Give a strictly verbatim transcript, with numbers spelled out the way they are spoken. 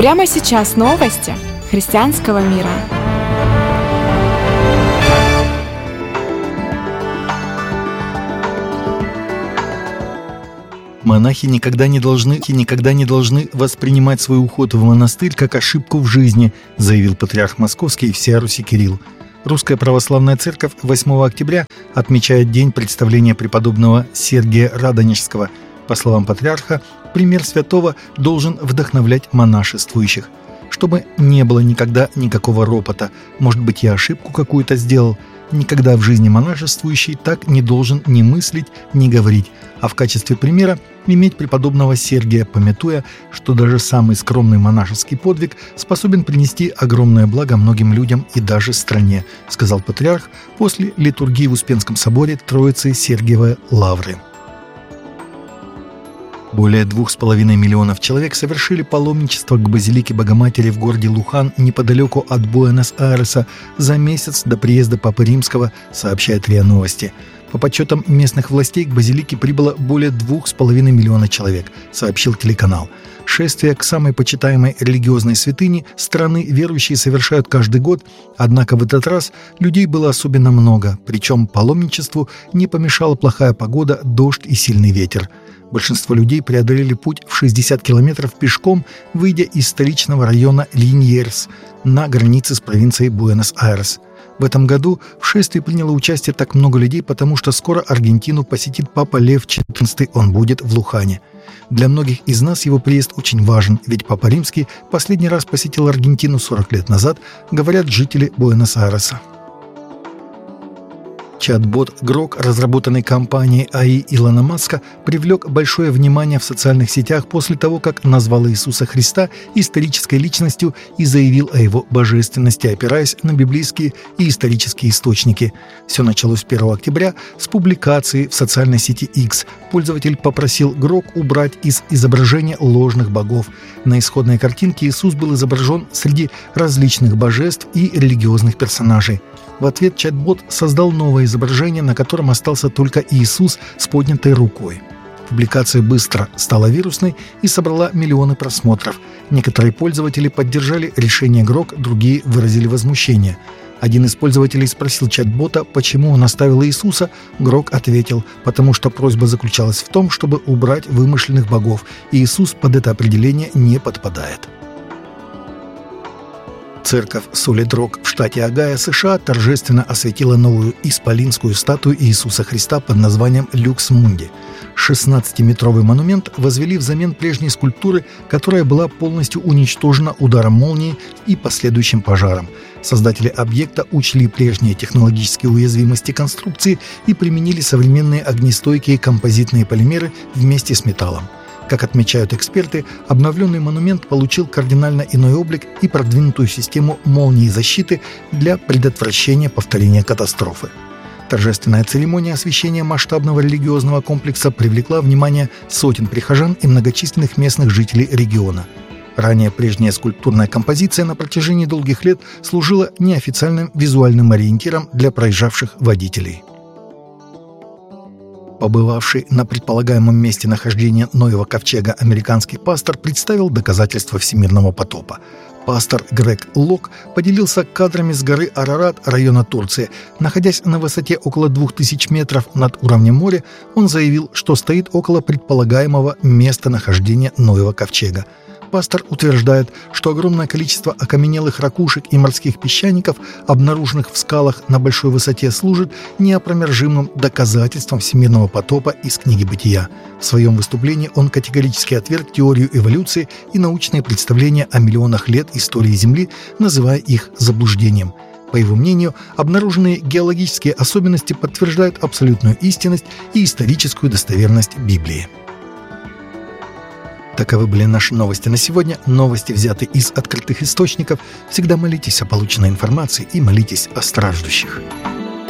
Прямо сейчас новости христианского мира. Монахи никогда не должны и никогда не должны воспринимать свой уход в монастырь как ошибку в жизни, заявил патриарх Московский и всея Руси Кирилл. Русская православная церковь восьмого октября отмечает день представления преподобного Сергия Радонежского. По словам патриарха, пример святого должен вдохновлять монашествующих. Чтобы не было никогда никакого ропота, может быть, я ошибку какую-то сделал. Никогда в жизни монашествующий так не должен ни мыслить, ни говорить, а в качестве примера иметь преподобного Сергия, памятуя, что даже самый скромный монашеский подвиг способен принести огромное благо многим людям и даже стране, сказал патриарх после литургии в Успенском соборе Троицы Сергиевой Лавры. Более двух с половиной миллионов человек совершили паломничество к базилике Богоматери в городе Лухан неподалеку от Буэнос-Айреса за месяц до приезда Папы Римского, сообщает РИА Новости. По подсчетам местных властей к базилике прибыло более двух с половиной миллиона человек, сообщил телеканал. Шествие к самой почитаемой религиозной святыне страны верующие совершают каждый год, однако в этот раз людей было особенно много, причем паломничеству не помешала плохая погода, дождь и сильный ветер. Большинство людей преодолели путь в шестьдесят километров пешком, выйдя из столичного района Линьерс на границе с провинцией Буэнос-Айрес. В этом году в шествии приняло участие так много людей, потому что скоро Аргентину посетит Папа Лев четырнадцатый, он будет в Лухане. Для многих из нас его приезд очень важен, ведь Папа Римский последний раз посетил Аргентину сорок лет назад, говорят жители Буэнос-Айреса. Чат-бот Grok, разработанный компанией эй ай Илона Маска, привлек большое внимание в социальных сетях после того, как назвал Иисуса Христа исторической личностью и заявил о его божественности, опираясь на библейские и исторические источники. Все началось первого октября с публикации в социальной сети X. Пользователь попросил Grok убрать из изображения ложных богов. На исходной картинке Иисус был изображен среди различных божеств и религиозных персонажей. В ответ чат-бот создал новое изображение, на котором остался только Иисус с поднятой рукой. Публикация быстро стала вирусной и собрала миллионы просмотров. Некоторые пользователи поддержали решение Grok, другие выразили возмущение. Один из пользователей спросил чат-бота, почему он оставил Иисуса. Grok ответил, потому что просьба заключалась в том, чтобы убрать вымышленных богов, и Иисус под это определение не подпадает. Церковь Solid Rock в штате Огайо, США, торжественно осветила новую исполинскую статую Иисуса Христа под названием «Люкс Мунди». шестнадцатиметровый монумент возвели взамен прежней скульптуры, которая была полностью уничтожена ударом молнии и последующим пожаром. Создатели объекта учли прежние технологические уязвимости конструкции и применили современные огнестойкие композитные полимеры вместе с металлом. Как отмечают эксперты, обновленный монумент получил кардинально иной облик и продвинутую систему молнии защиты для предотвращения повторения катастрофы. Торжественная церемония освящения масштабного религиозного комплекса привлекла внимание сотен прихожан и многочисленных местных жителей региона. Ранее прежняя скульптурная композиция на протяжении долгих лет служила неофициальным визуальным ориентиром для проезжавших водителей. Побывавший на предполагаемом месте нахождения Ноева ковчега американский пастор представил доказательства всемирного потопа. Пастор Грег Лок поделился кадрами с горы Арарат, района Турции. Находясь на высоте около двух тысяч метров над уровнем моря, он заявил, что стоит около предполагаемого места нахождения Ноева ковчега. Пастор утверждает, что огромное количество окаменелых ракушек и морских песчаников, обнаруженных в скалах на большой высоте, служит неопровержимым доказательством всемирного потопа из книги «Бытия». В своем выступлении он категорически отверг теорию эволюции и научные представления о миллионах лет истории Земли, называя их заблуждением. По его мнению, обнаруженные геологические особенности подтверждают абсолютную истинность и историческую достоверность Библии. Таковы были наши новости на сегодня. Новости взяты из открытых источников. Всегда молитесь о полученной информации и молитесь о страждущих.